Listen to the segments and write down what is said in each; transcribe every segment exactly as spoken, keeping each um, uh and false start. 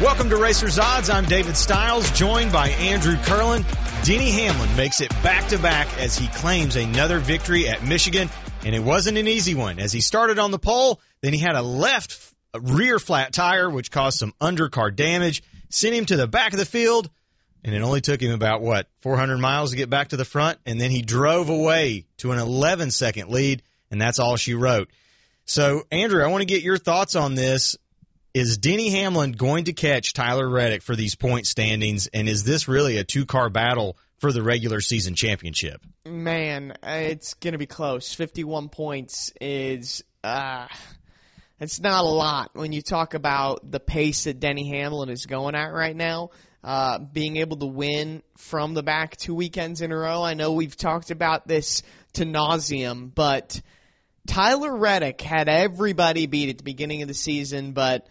Welcome to Racers Odds. I'm David Stiles, joined by Andrew Curlin. Denny Hamlin makes it back-to-back as he claims another victory at Michigan, and it wasn't an easy one. As he started on the pole, then he had a left rear flat tire, which caused some undercar damage, sent him to the back of the field, and it only took him about, what, four hundred miles to get back to the front, and then he drove away to an eleven-second lead, and that's all she wrote. So, Andrew, I want to get your thoughts on this. Is Denny Hamlin going to catch Tyler Reddick for these point standings, and is this really a two-car battle for the regular season championship? Man, it's going to be close. fifty-one points is uh, it's not a lot when you talk about the pace that Denny Hamlin is going at right now. Uh, being able to win from the back two weekends in a row. I know we've talked about this to nauseum, but Tyler Reddick had everybody beat at the beginning of the season, but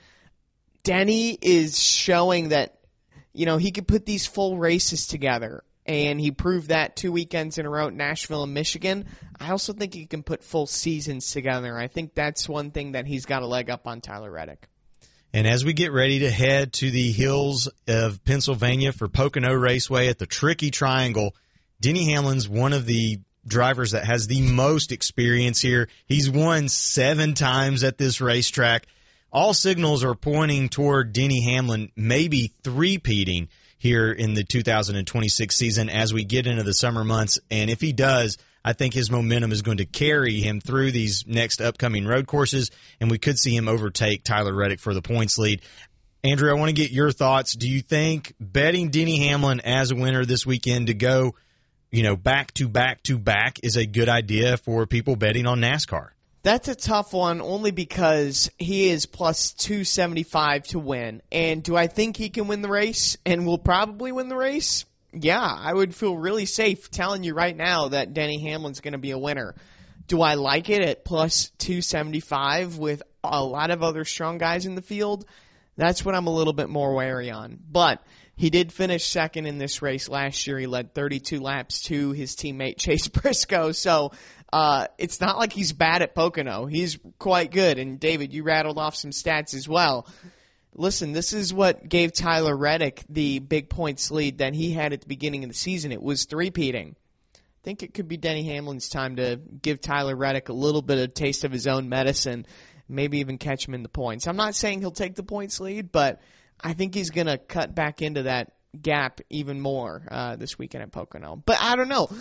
Denny is showing that, you know, he could put these full races together, and he proved that two weekends in a row at Nashville and Michigan. I also think he can put full seasons together. I think that's one thing that he's got a leg up on Tyler Reddick. And as we get ready to head to the hills of Pennsylvania for Pocono Raceway at the Tricky Triangle, Denny Hamlin's one of the drivers that has the most experience here. He's won seven times at this racetrack. All signals are pointing toward Denny Hamlin maybe three-peating here in the two thousand twenty-six season as we get into the summer months. And if he does, I think his momentum is going to carry him through these next upcoming road courses, and we could see him overtake Tyler Reddick for the points lead. Andrew, I want to get your thoughts. Do you think betting Denny Hamlin as a winner this weekend to go, you know, back to back to back is a good idea for people betting on NASCAR? That's a tough one only because he is plus two seventy-five to win. And do I think he can win the race and will probably win the race? Yeah, I would feel really safe telling you right now that Denny Hamlin's going to be a winner. Do I like it at plus two seventy-five with a lot of other strong guys in the field? That's what I'm a little bit more wary on. But he did finish second in this race last year. He led thirty-two laps to his teammate Chase Briscoe. So uh, it's not like he's bad at Pocono. He's quite good. And, David, you rattled off some stats as well. Listen, this is what gave Tyler Reddick the big points lead that he had at the beginning of the season. It was three-peating. I think it could be Denny Hamlin's time to give Tyler Reddick a little bit of taste of his own medicine, maybe even catch him in the points. I'm not saying he'll take the points lead, but I think he's going to cut back into that gap even more uh, this weekend at Pocono. But I don't know.